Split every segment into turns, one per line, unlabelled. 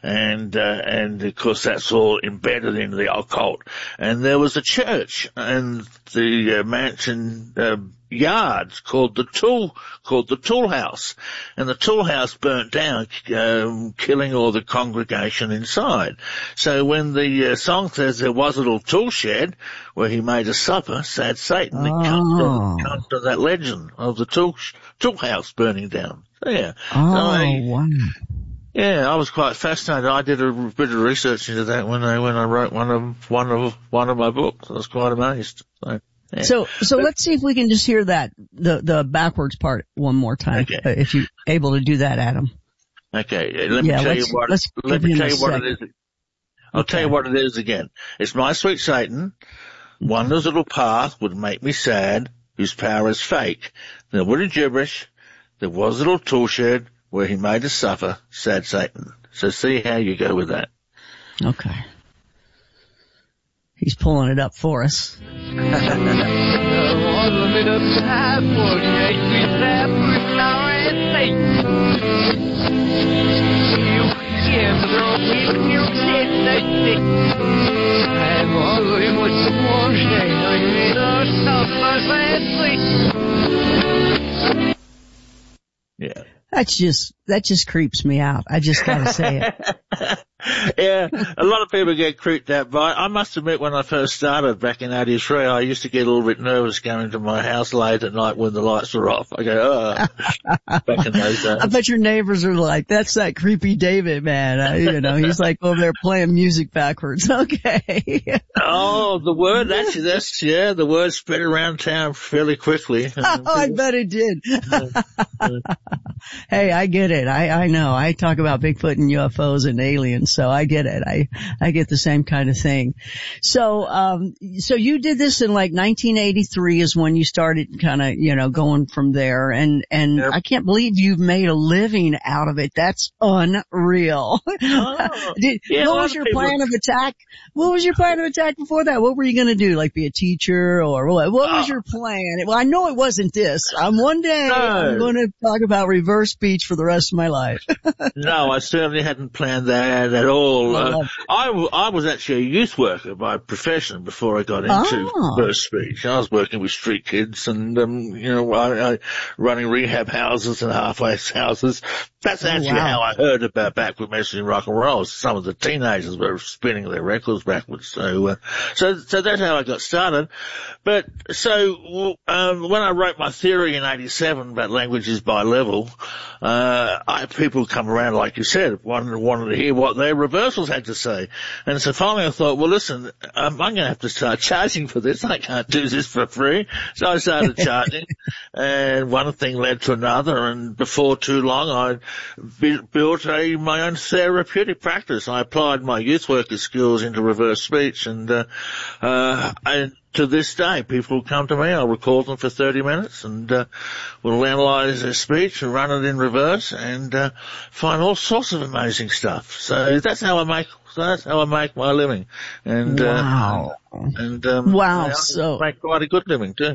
and of course that's all embedded in the occult. And there was a church and the mansion yards called the Tool House, and the Tool House burnt down, killing all the congregation inside. So when the song says there was a little tool shed where he made a supper, sad Satan, it comes to that legend of the tool house burning down. So, yeah.
Wow.
Yeah, I was quite fascinated. I did a bit of research into that when I wrote one of my books. I was quite amazed. So. Yeah.
So let's see if we can just hear that, the backwards part one more time.
Okay.
If you're able to do that, Adam.
Okay. Let me tell you what it is. I'll tell you what it is again. It's my sweet Satan. Wonder's little path would make me sad, whose power is fake. There would a gibberish. There was a little tool shed where he made us suffer, sad Satan. So see how you go with that.
Okay. He's pulling it up for us.
Yeah.
That just creeps me out. I just gotta say it.
Yeah, a lot of people get creeped out by it. I must admit, when I first started back in 83, I used to get a little bit nervous going to my house late at night when the lights were off. I go, back in those days.
I bet your neighbors are like, that's that creepy David, man. He's like over there playing music backwards. Okay.
Oh, the word, the word spread around town fairly quickly.
Oh, I bet it did. Hey, I get it. I know. I talk about Bigfoot and UFOs and aliens, so I get it. I get the same kind of thing. So you did this in like 1983 is when you started kind of, going from there. And yep. I can't believe you've made a living out of it. That's unreal.
Oh,
what was your plan of attack? What was your plan of attack before that? What were you going to do? Like be a teacher or what? What was your plan? Well, I know it wasn't this. One day I'm going to talk about reverse speech for the rest of my life.
No, I certainly hadn't planned that at all. I was actually a youth worker by profession before I got into reverse speech. I was working with street kids and, running rehab houses and halfway houses. That's actually how I heard about backward messaging rock and roll. Some of the teenagers were spinning their records backwards. So that's how I got started. But when I wrote my theory in 87 about languages by level, people come around, like you said, wanted to hear what their reversals had to say. And so finally I thought, well, listen, I'm going to have to start charging for this. I can't do this for free. So I started charging, and one thing led to another, and before too long I built my own therapeutic practice. I applied my youth worker skills into reverse speech, and to this day, people will come to me, I'll record them for 30 minutes, and we'll analyze their speech and run it in reverse, and find all sorts of amazing stuff. So that's how I make my living. And
wow.
So make quite a good living too.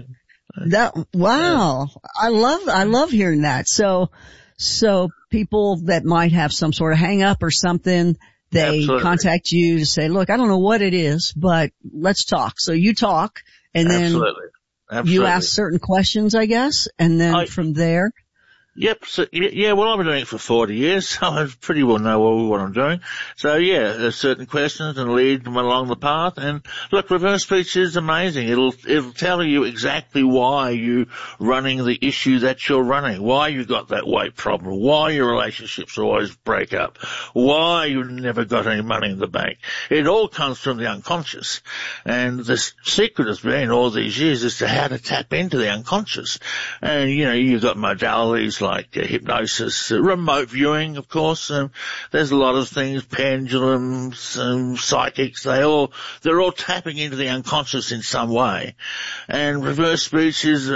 I love hearing that. So people that might have some sort of hang up or something, they
Absolutely.
contact you to say, look, I don't know what it is, but let's talk. So you talk, and then
Absolutely.
you ask certain questions, I guess, and then from there.
Yep. So, yeah, well, I've been doing it for 40 years, so I pretty well know what I'm doing. So, yeah, there's certain questions and lead them along the path. And look, reverse speech is amazing. It'll tell you exactly why you're running the issue that you're running, why you got that weight problem, why your relationships always break up, why you never got any money in the bank. It all comes from the unconscious. And the secret has been all these years as to how to tap into the unconscious. And, you've got modalities like hypnosis, remote viewing, of course. There's a lot of things, pendulums, psychics. They're all tapping into the unconscious in some way. And reverse speech is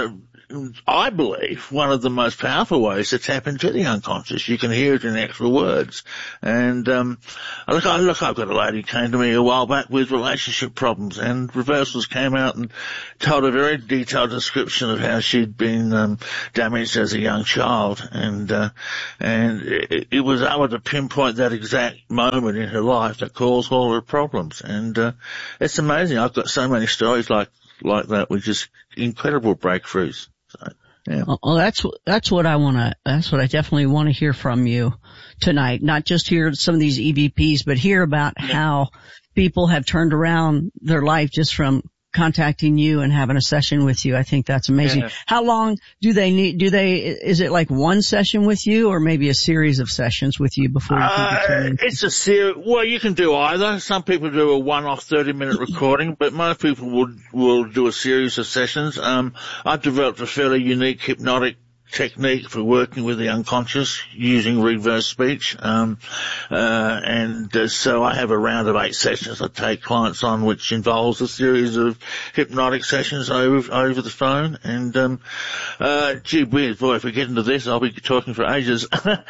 I believe, one of the most powerful ways to tap into the unconscious. You can hear it in actual words. And I've got a lady who came to me a while back with relationship problems, and Reversals came out and told a very detailed description of how she'd been damaged as a young child, and it was able to pinpoint that exact moment in her life that caused all her problems. And it's amazing. I've got so many stories like that with just incredible breakthroughs. So, yeah.
Well, that's what I definitely want to hear from you tonight. Not just hear some of these EVPs, but hear about how people have turned around their life just from contacting you and having a session with you. I think that's amazing. Yeah. How long do they need? Is it like one session with you or maybe a series of sessions with you before you can
It's a series. Well, you can do either. Some people do a one-off 30-minute recording, but most people will do a series of sessions. I've developed a fairly unique hypnotic technique for working with the unconscious using reverse speech. So I have a round of 8 sessions I take clients on, which involves a series of hypnotic sessions over the phone. And, gee whiz, boy, if we get into this, I'll be talking for ages.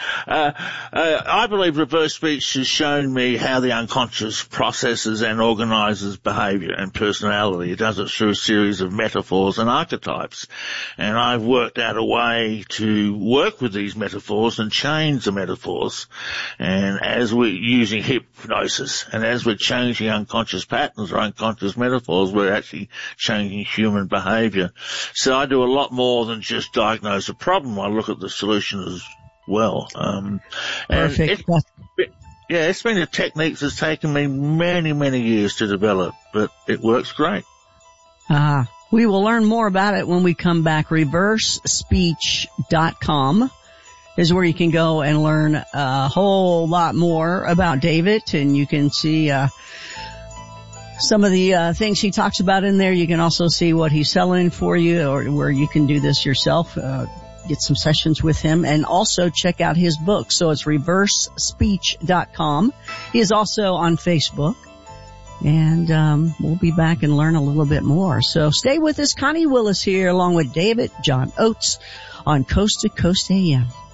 I believe reverse speech has shown me how the unconscious processes and organizes behavior and personality. It does it through a series of metaphors and archetypes. And I've worked out a way to work with these metaphors and change the metaphors. And as we're using hypnosis and as we're changing unconscious patterns or unconscious metaphors, we're actually changing human behavior. So I do a lot more than just diagnose a problem. I look at the solution as well.
Perfect.
It's been a technique that's taken me many, many years to develop, but it works great.
We will learn more about it when we come back. ReverseSpeech.com is where you can go and learn a whole lot more about David, and you can see some of the things he talks about in there. You can also see what he's selling for you, or where you can do this yourself, get some sessions with him, and also check out his book. So it's ReverseSpeech.com. He is also on Facebook. And we'll be back and learn a little bit more. So stay with us. Connie Willis here along with David John Oates on Coast to Coast AM.